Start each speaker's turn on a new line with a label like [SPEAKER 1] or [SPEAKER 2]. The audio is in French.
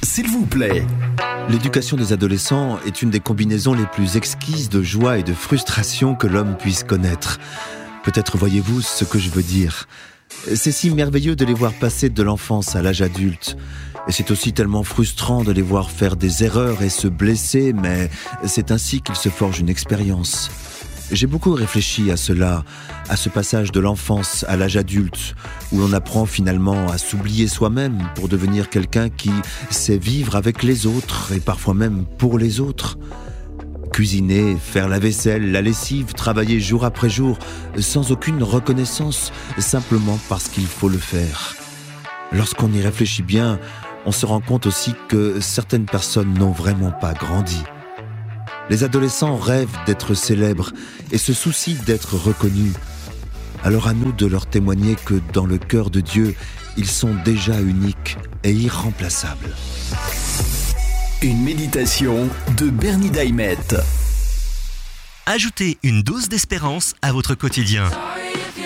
[SPEAKER 1] s'il vous plaît.
[SPEAKER 2] L'éducation des adolescents est une des combinaisons les plus exquises de joie et de frustration que l'homme puisse connaître. Peut-être voyez-vous ce que je veux dire. C'est si merveilleux de les voir passer de l'enfance à l'âge adulte. Et c'est aussi tellement frustrant de les voir faire des erreurs et se blesser, mais c'est ainsi qu'ils se forgent une expérience. J'ai beaucoup réfléchi à cela, à ce passage de l'enfance à l'âge adulte, où l'on apprend finalement à s'oublier soi-même pour devenir quelqu'un qui sait vivre avec les autres et parfois même pour les autres. Cuisiner, faire la vaisselle, la lessive, travailler jour après jour, sans aucune reconnaissance, simplement parce qu'il faut le faire. Lorsqu'on y réfléchit bien, on se rend compte aussi que certaines personnes n'ont vraiment pas grandi. Les adolescents rêvent d'être célèbres et se soucient d'être reconnus. Alors à nous de leur témoigner que dans le cœur de Dieu, ils sont déjà uniques et irremplaçables.
[SPEAKER 1] Une méditation de Bernie Daimet.
[SPEAKER 3] Ajoutez une dose d'espérance à votre quotidien.